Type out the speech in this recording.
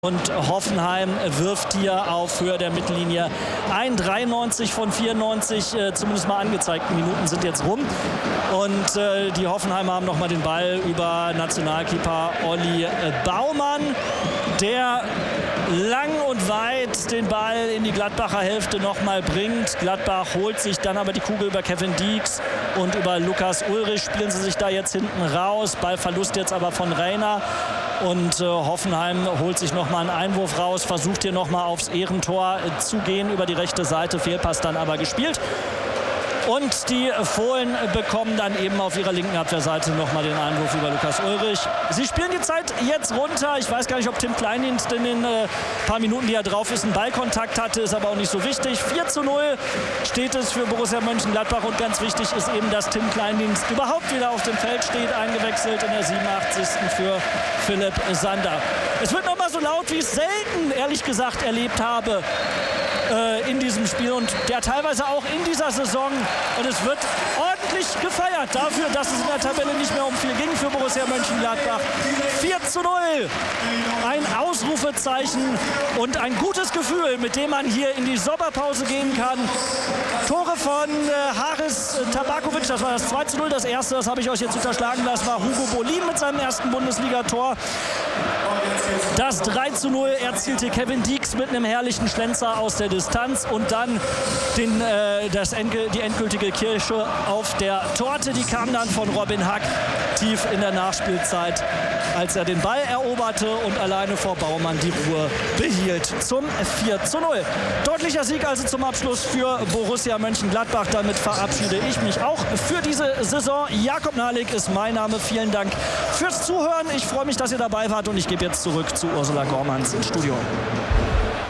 Und Hoffenheim wirft hier auf Höhe der Mittellinie ein. 93 von 94 zumindest mal angezeigten Minuten sind jetzt rum. Und die Hoffenheimer haben nochmal den Ball über Nationalkeeper Olli Baumann, der lang und weit den Ball in die Gladbacher Hälfte nochmal bringt. Gladbach holt sich dann aber die Kugel über Kevin Dieks und über Lukas Ullrich spielen sie sich da jetzt hinten raus. Ballverlust jetzt aber von Reina. Und Hoffenheim holt sich nochmal einen Einwurf raus, versucht hier nochmal aufs Ehrentor zu gehen über die rechte Seite. Fehlpass dann aber gespielt. Und die Fohlen bekommen dann eben auf ihrer linken Abwehrseite nochmal den Einwurf über Lukas Ullrich. Sie spielen die Zeit jetzt runter. Ich weiß gar nicht, ob Tim Kleindienst in den paar Minuten, die er drauf ist, einen Ballkontakt hatte. Ist aber auch nicht so wichtig. 4:0 steht es für Borussia Mönchengladbach. Und ganz wichtig ist eben, dass Tim Kleindienst überhaupt wieder auf dem Feld steht. Eingewechselt in der 87. für Philipp Sander. Es wird nochmal so laut, wie ich es selten, ehrlich gesagt, erlebt habe in diesem Spiel und der teilweise auch in dieser Saison. Und es wird ordentlich gefeiert dafür, dass es in der Tabelle nicht mehr um viel ging für Borussia Mönchengladbach. 4:0. Ein Ausrufezeichen und ein gutes Gefühl, mit dem man hier in die Sommerpause gehen kann. Tore von Haris Tabakovic, das war das 2:0. Das erste, das habe ich euch jetzt unterschlagen lassen, war Hugo Bolin mit seinem ersten Bundesligator. Das 3:0 erzielte Kevin Dieks mit einem herrlichen Schlenzer aus der Distanz und dann die endgültige Kirsche auf der Torte. Die kam dann von Robin Hack tief in der Nachspielzeit, als er den Ball eroberte und alleine vor Baumann die Ruhe behielt zum 4:0. Deutlicher Sieg also zum Abschluss für Borussia Mönchengladbach. Damit verabschiede ich mich auch für diese Saison. Jakob Nahlik ist mein Name. Vielen Dank fürs Zuhören. Ich freue mich, dass ihr dabei wart und ich gebe jetzt zurück zu Ursula Gormans ins Studio.